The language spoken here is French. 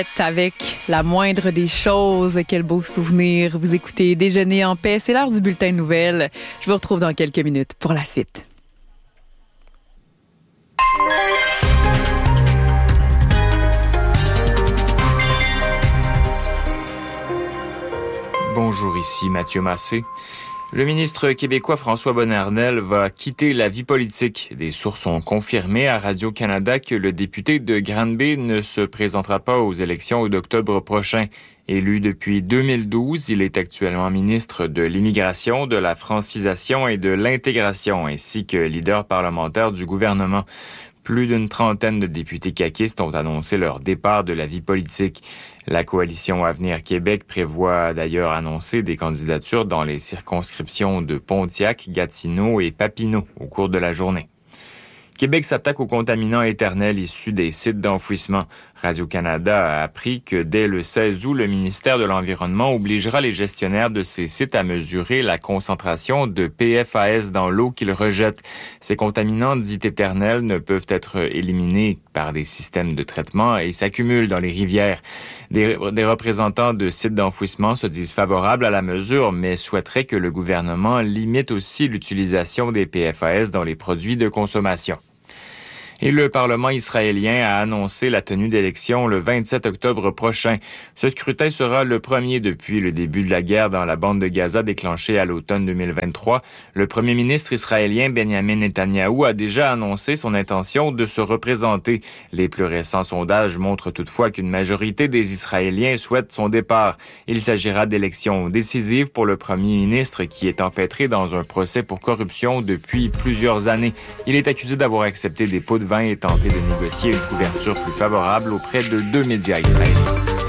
Avec la moindre des choses, quel beau souvenir. Vous écoutez Déjeuner en paix, c'est l'heure du bulletin de nouvelles. Je vous retrouve dans quelques minutes pour la suite. Bonjour, ici Mathieu Massé. Le ministre québécois François Bonnardel va quitter la vie politique. Des sources ont confirmé à Radio-Canada que le député de Granby ne se présentera pas aux élections d'octobre prochain. Élu depuis 2012, il est actuellement ministre de l'Immigration, de la Francisation et de l'Intégration, ainsi que leader parlementaire du gouvernement. Plus d'une trentaine de députés caquistes ont annoncé leur départ de la vie politique. La coalition Avenir Québec prévoit d'ailleurs annoncer des candidatures dans les circonscriptions de Pontiac, Gatineau et Papineau au cours de la journée. Québec s'attaque aux contaminants éternels issus des sites d'enfouissement. Radio-Canada a appris que dès le 16 août, le ministère de l'Environnement obligera les gestionnaires de ces sites à mesurer la concentration de PFAS dans l'eau qu'ils rejettent. Ces contaminants dits éternels ne peuvent être éliminés par des systèmes de traitement et s'accumulent dans les rivières. Des représentants de sites d'enfouissement se disent favorables à la mesure, mais souhaiteraient que le gouvernement limite aussi l'utilisation des PFAS dans les produits de consommation. Et le Parlement israélien a annoncé la tenue d'élections le 27 octobre prochain. Ce scrutin sera le premier depuis le début de la guerre dans la bande de Gaza déclenchée à l'automne 2023. Le premier ministre israélien Benjamin Netanyahou a déjà annoncé son intention de se représenter. Les plus récents sondages montrent toutefois qu'une majorité des Israéliens souhaitent son départ. Il s'agira d'élections décisives pour le premier ministre qui est empêtré dans un procès pour corruption depuis plusieurs années. Il est accusé d'avoir accepté des pots de vin et tenté de négocier une couverture plus favorable auprès de 2 médias israéliens.